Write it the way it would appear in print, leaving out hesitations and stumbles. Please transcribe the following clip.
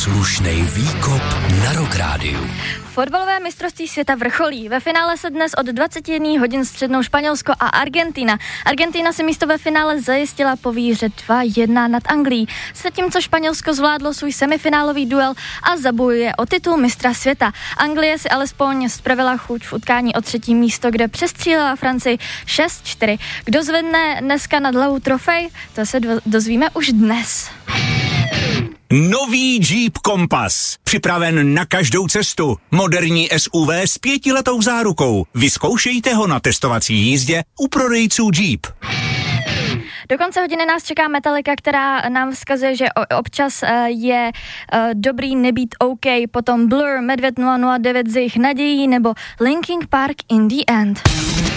Slušnej výkop na Rock Rádiu. Fotbalové mistrovství světa vrcholí. Ve finále se dnes od 21 hodin střetnou Španělsko a Argentina. Argentina si místo ve finále zajistila po výhře 2-1 nad Anglií. Zatímco Španělsko zvládlo svůj semifinálový duel a zabojuje o titul mistra světa. Anglie si alespoň spravila chuť v utkání o 3. místo, kde přestřílela Francii 6-4. Kdo zvedne dneska nad hlavu trofej? To se dozvíme už dnes. Nový Jeep Compass. Připraven na každou cestu. Moderní SUV s 5letou zárukou. Vyzkoušejte ho na testovací jízdě u prodejců Jeep. Do konce hodiny nás čeká Metallica, která nám vzkazuje, že občas je dobrý nebýt OK. Potom Blur, Medvěd 009 z jejich nadějí nebo Linkin Park In The End.